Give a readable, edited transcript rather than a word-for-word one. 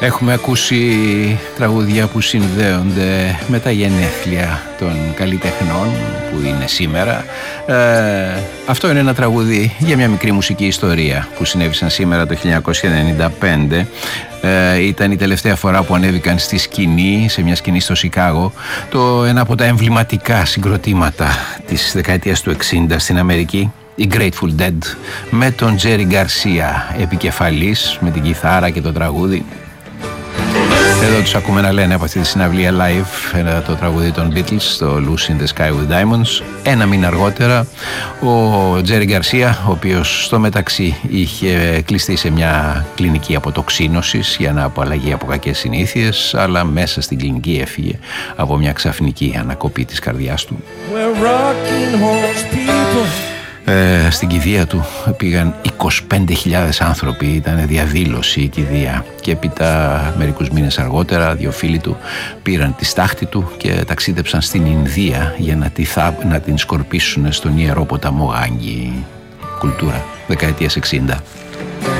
Έχουμε ακούσει τραγούδια που συνδέονται με τα γενέθλια των καλλιτεχνών που είναι σήμερα. Αυτό είναι ένα τραγούδι για μια μικρή μουσική ιστορία που συνέβησαν σήμερα το 1995. Ήταν η τελευταία φορά που ανέβηκαν στη σκηνή, σε μια σκηνή στο Σικάγο, ένα από τα εμβληματικά συγκροτήματα της δεκαετίας του 60 στην Αμερική, οι Grateful Dead, με τον Τζέρι Γκαρσία επικεφαλής, με την κιθάρα και το τραγούδι. Εδώ τους ακούμε να λένε από αυτή τη συναυλία live το τραγούδι των Beatles, το Lucy in the Sky with Diamonds. Ένα μήνα αργότερα ο Τζέρι Γκαρσία, ο οποίος στο μεταξύ είχε κλειστεί σε μια κλινική αποτοξίνωσης για να απαλλαγεί από κακές συνήθειες, αλλά μέσα στην κλινική έφυγε από μια ξαφνική ανακοπή της καρδιάς του. Στην κηδεία του πήγαν 25.000 άνθρωποι, ήταν διαδήλωση η κηδεία, και έπειτα μερικούς μήνες αργότερα δύο φίλοι του πήραν τη στάχτη του και ταξίδεψαν στην Ινδία για να την σκορπίσουν στον ιερό ποταμό Γάνγκη. Κουλτούρα δεκαετίας 60.